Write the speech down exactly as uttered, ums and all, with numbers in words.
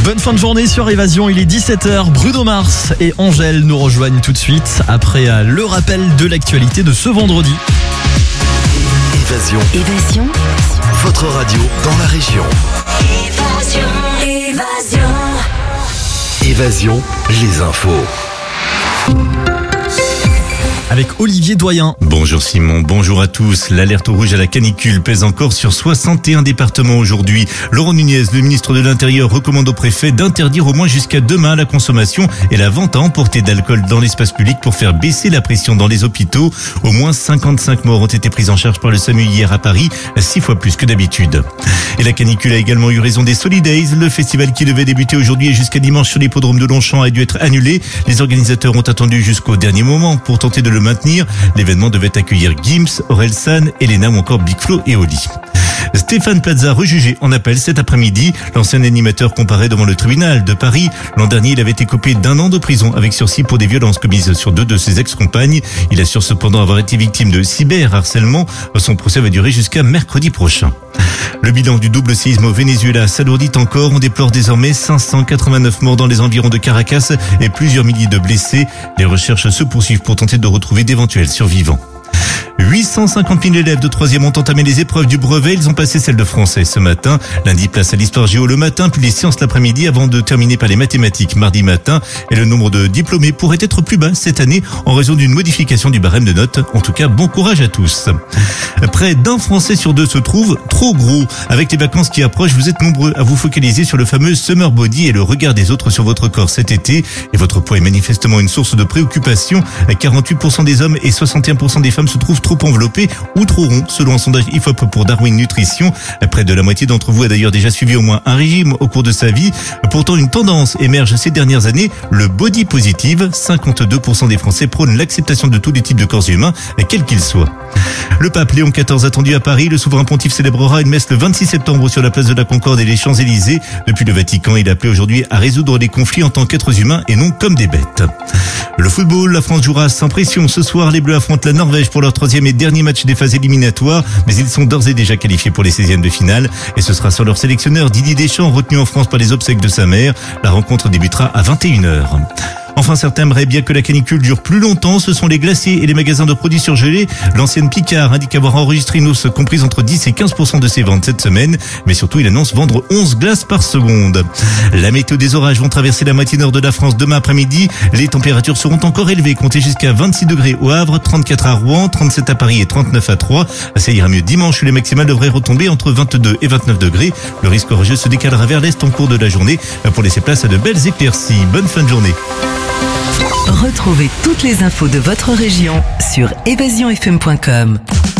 Bonne fin de journée sur Évasion, il est dix-sept heures. Bruno Mars et Angèle nous rejoignent tout de suite après le rappel de l'actualité de ce vendredi. Évasion. Évasion. Votre radio dans la région. Évasion. Évasion. Évasion, les infos. Avec Olivier Doyen. Bonjour Simon, bonjour à tous. L'alerte rouge à la canicule pèse encore sur soixante et un départements aujourd'hui. Laurent Nunez, le ministre de l'Intérieur, recommande au préfet d'interdire au moins jusqu'à demain la consommation et la vente à emporter d'alcool dans l'espace public pour faire baisser la pression dans les hôpitaux. Au moins cinquante-cinq morts ont été prises en charge par le SAMU hier à Paris, six fois plus que d'habitude. Et la canicule a également eu raison des Solidays. Le festival qui devait débuter aujourd'hui et jusqu'à dimanche sur l'hippodrome de Longchamp a dû être annulé. Les organisateurs ont attendu jusqu'au dernier moment pour tenter de le maintenir. L'événement devait accueillir Gims, Orelsan, Elena ou encore Big Flo et Oli. Stéphane Plaza, rejugé en appel cet après-midi. L'ancien animateur comparaît devant le tribunal de Paris. L'an dernier, il avait été écopé d'un an de prison avec sursis pour des violences commises sur deux de ses ex-compagnes. Il assure cependant avoir été victime de cyberharcèlement. Son procès va durer jusqu'à mercredi prochain. Le bilan du double séisme au Venezuela s'alourdit encore. On déplore désormais cinq cent quatre-vingt-neuf morts dans les environs de Caracas et plusieurs milliers de blessés. Les recherches se poursuivent pour tenter de retrouver d'éventuels survivants. huit cent cinquante mille élèves de troisième ont entamé les épreuves du brevet. Ils ont passé celle de français ce matin. Lundi, place à l'histoire géo le matin, puis les sciences l'après-midi avant de terminer par les mathématiques mardi matin. Et le nombre de diplômés pourrait être plus bas cette année en raison d'une modification du barème de notes. En tout cas, bon courage à tous. Près d'un Français sur deux se trouve trop gros. Avec les vacances qui approchent, vous êtes nombreux à vous focaliser sur le fameux summer body et le regard des autres sur votre corps cet été. Et votre poids est manifestement une source de préoccupation. quarante-huit pour cent des hommes et soixante et un pour cent des femmes se trouvent trop enveloppés ou trop ronds, selon un sondage I F O P pour Darwin Nutrition. Près de la moitié d'entre vous a d'ailleurs déjà suivi au moins un régime au cours de sa vie. Pourtant, une tendance émerge ces dernières années, le body positive. cinquante-deux pour cent des Français prônent l'acceptation de tous les types de corps humains, quels qu'ils soient. Le pape Léon quatorze attendu à Paris. Le souverain pontife célébrera une messe le vingt-six septembre sur la place de la Concorde et les Champs-Élysées. Depuis le Vatican, il a appelé aujourd'hui à résoudre les conflits en tant qu'êtres humains et non comme des bêtes. Le football, la France jouera sans pression. Ce soir, les Bleus affrontent la Norvège pour leur troisième et dernier match des phases éliminatoires, mais ils sont d'ores et déjà qualifiés pour les seizièmes de finale et ce sera sur leur sélectionneur Didier Deschamps, retenu en France par les obsèques de sa mère. La rencontre débutera à vingt et une heures. Enfin, certains aimeraient bien que la canicule dure plus longtemps. Ce sont les glaciers et les magasins de produits surgelés. L'ancienne Picard indique avoir enregistré une hausse comprise entre dix et quinze pour cent de ses ventes cette semaine. Mais surtout, il annonce vendre onze glaces par seconde. La météo des orages vont traverser la moitié nord de la France demain après-midi. Les températures seront encore élevées. Comptez jusqu'à vingt-six degrés au Havre, trente-quatre à Rouen, trente-sept à Paris et trente-neuf à Troyes. Ça ira mieux dimanche où les maximales devraient retomber entre vingt-deux et vingt-neuf degrés. Le risque orageux se décalera vers l'est en cours de la journée pour laisser place à de belles éclaircies. Bonne fin de journée. Retrouvez toutes les infos de votre région sur évasion f m point com.